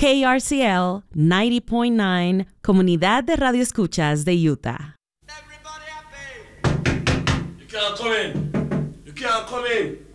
KRCL 90.9, Comunidad de Radio Escuchas de Utah. Everybody happy. You can't come in. You can't come in.